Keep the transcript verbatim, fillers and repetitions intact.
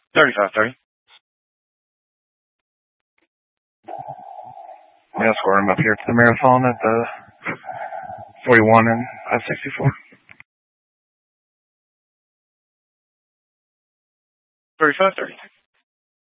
thirty-five thirty. Yeah, score him up here to the marathon at the forty-one and five sixty-four. thirty-five thirty.